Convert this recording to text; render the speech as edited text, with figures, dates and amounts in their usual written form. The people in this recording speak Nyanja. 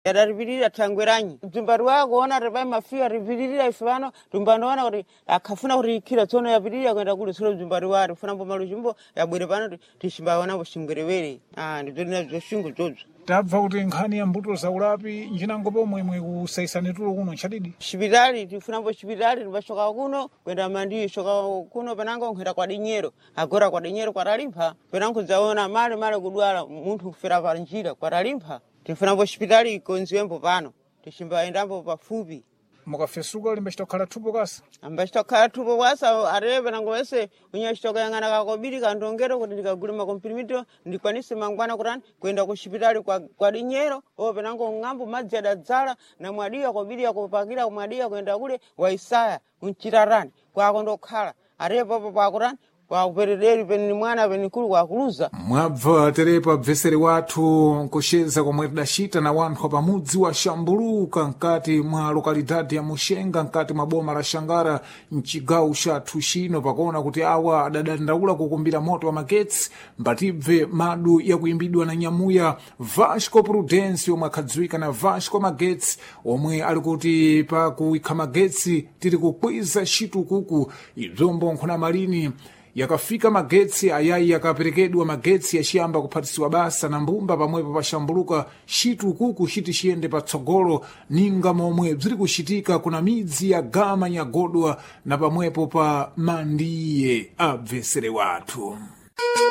Yadarivirira tangweranyi mzimbari wako ona rebai mafia rivirira ifano tumbanoona kuti akafuna kuti kila tsono yavirira kwenda kule solo mzimbari wari funa mbo malujimbo yabwere pano tishimbaona boshingwerewere ndizolina zoshungu zozo tabva kuti nkhani ya mbuto zaulapi nchinango pomwe mwe kusaisani tulo kuno nchadidi shipitali tifuna mbo shipitali tibashoka kuno kwenda mandiyo shoka kuno penango nkhera kwa dinyero agora kwa dinyero kwa talimpa penango zaona male kudwala munthu kufera pa njira kwa talimpa tifuna mbo shipitali ikonziwembo pano tishimbaendambo pafupi mukafesuka limbachitokhala thupo kasa ambachitokhala thupo kwasa areve nango wese unyachitoka yang'ana kakobiri kandongero kuti ndikagule makomprimito ndikwanise mangwana kutani kwenda ku shipitali kwa dinyero ope nango ng'ambo madzi adadzala na mwadiya kobiri yakupakira kumwadiya kwenda kule waisaya unchitarani kwako ndokhala areve opo pakutani wakuperederi penini mwana penikulu kwakuluza mwabva terepa bveseri wathu kusheza komwe tidacita na wanthu pamudzi wa Shambuluka nkati mwa lokalidadi ya Mushenga nkati mwa boma la Shangara mcigawo chathu chino pakuona kuti awa adadandaula kukumbira moto wa magetsi mbatibve madu yakuimbidwa na nyamuya Vasco Prudence omwe akhadziwika na Vasco Magetsi omwe ali kuti pa kuikha magetsi tiri kukwiza chitukuku ibzombo nkhuna malini yakafika magetsi ayayi yakaperekedwa magetsi yaciyamba kuphatisiwa basa na mbumba pamwepo pashambuluka chitukuku chiti chiyende patsogolo ninga momwe bziri kuchitika kuna midzi ya Gama Nyagodwa na pamwepo pa mandiye abvesere wathu.